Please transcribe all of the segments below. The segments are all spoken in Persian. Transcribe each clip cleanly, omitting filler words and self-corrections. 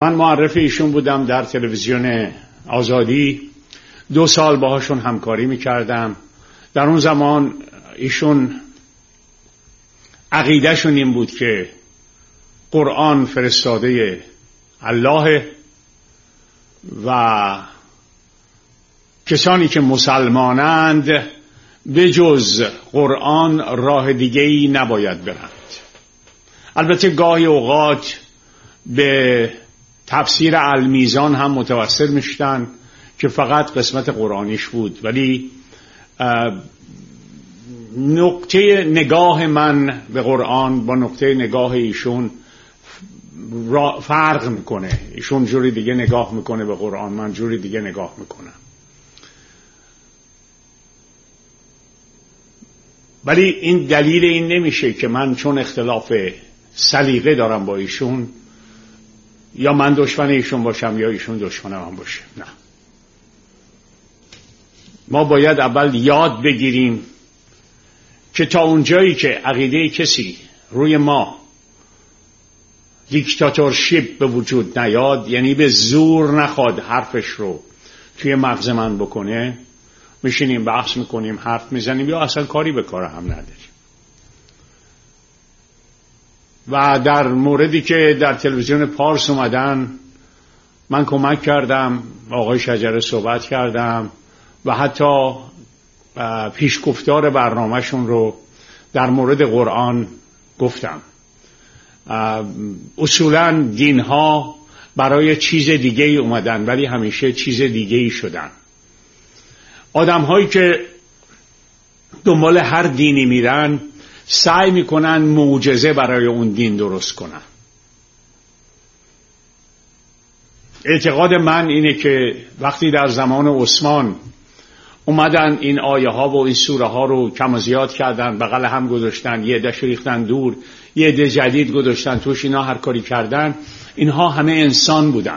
من معرف ایشون بودم در تلویزیون آزادی. 2 سال باهاشون همکاری میکردم. در اون زمان ایشون عقیدهشون این بود که قرآن فرستاده الله و کسانی که مسلمانند به جز قرآن راه دیگه‌ای نباید برند. البته گاهی اوقات به تفسیر المیزان هم متوسل میشدن که فقط قسمت قرآنیش بود، ولی نقطه نگاه من به قرآن با نقطه نگاه ایشون فرق میکنه. ایشون جوری دیگه نگاه میکنه به قرآن، من جوری دیگه نگاه میکنم. ولی این دلیل این نمیشه که من چون اختلاف سلیقه دارم با ایشون یا من دشمن ایشون باشم یا ایشون دشمن من باشه. نه، ما باید اول یاد بگیریم که تا اونجایی که عقیده کسی روی ما دیکتاتورشیپ به وجود نیاد، یعنی به زور نخواد حرفش رو توی مغز من بکنه، میشینیم بحث میکنیم، حرف میزنیم یا اصلا کاری به کار هم نداریم. و در موردی که در تلویزیون پارس اومدن من کمک کردم، آقای شجره صحبت کردم و حتی پیشگفتار برنامهشون رو در مورد قرآن گفتم. اصولاً دینها برای چیز دیگه ای اومدن ولی همیشه چیز دیگه ای شدن. آدم هایی که دنبال هر دینی میرن سعی میکنن معجزه برای اون دین درست کنن. اعتقاد من اینه که وقتی در زمان عثمان اومدن این آیه ها و این سوره ها رو کم و زیاد کردن، بغل هم گذاشتن، یه عده ریختن دور، یه عده جدید گذاشتن توش، اینا هر کاری کردن، اینها همه انسان بودن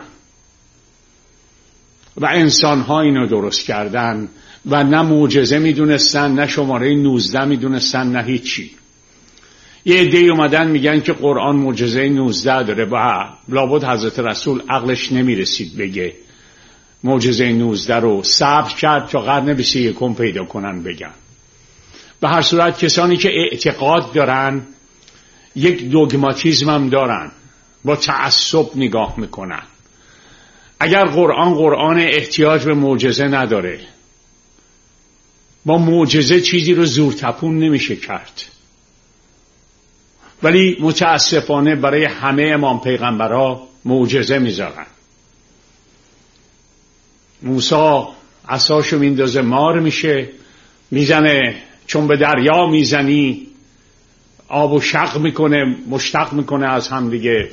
و انسان ها اینو درست کردن و نه معجزه میدونستن، نه شماره 19 میدونستن، نه هیچی. یه عده اومدن میگن که قرآن معجزه 19 داره و لابد حضرت رسول عقلش نمیرسید بگه معجزه 19 رو، صبر کرد تا قرن 21 پیدا کنن بگن. به هر صورت کسانی که اعتقاد دارن یک دوگماتیزم هم دارن، با تعصب نگاه میکنن. اگر قرآن احتیاج به معجزه نداره، با معجزه چیزی رو زورتپون نمیشه کرد. ولی متاسفانه برای همه امام پیغمبرها معجزه میذارن. موسی عصاشو میندازه مار میشه، میزنه چون به دریا میزنی آبو شق میکنه، مشتق میکنه از هم دیگه.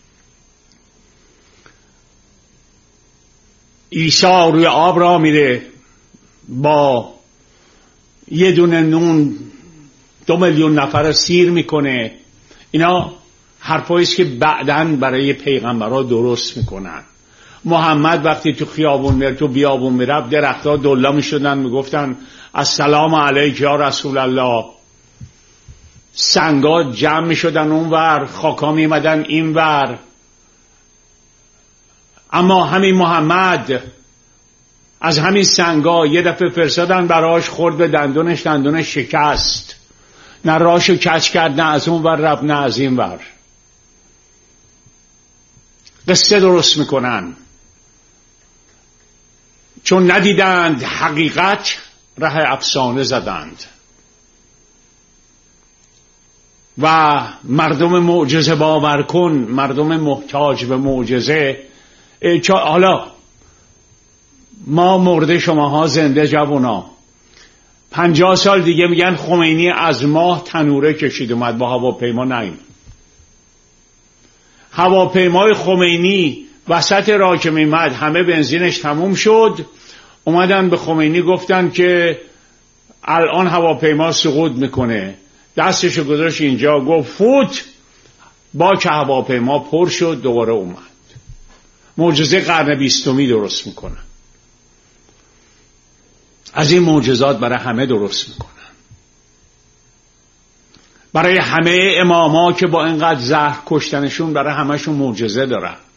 عیسی روی آب را میره، با یه دونه نون 2 میلیون نفر سیر میکنه. اینا حرفاییست که بعداً برای پیغمبرها درست میکنن. محمد وقتی تو خیابون میره، تو بیابون میره، درختها دلا میشدن، میگفتن السلام علیک یا رسول الله. سنگا جمع میشدن اون ور، خاکا میمدن این ور. اما همین محمد از همین سنگا یه دفعه فرستادن براش، خورد به دندونش شکست، نه راشو کج کرد، نه از اون ور رفت نه از این ور. قصه درست میکنن چون ندیدند حقیقت، ره افسانه زدند و مردم معجزه باور کن، مردم محتاج به معجزه. حالا ما مرده، شماها زنده جوونا. 50 سال دیگه میگن خمینی از ماه تنوره کشید اومد با هواپیما. نیم هواپیمای خمینی وسط راه که میمد همه بنزینش تموم شد، اومدن به خمینی گفتن که الان هواپیما سقوط میکنه. دستشو گذاشت اینجا، گفت فوت، با که هواپیما پر شد دوباره اومد. معجزه قرن 20 درست میکنن. از این معجزات برای همه درست میکنن. برای همه اماما که با اینقدر زهر کشتنشون، برای همشون معجزه دارن.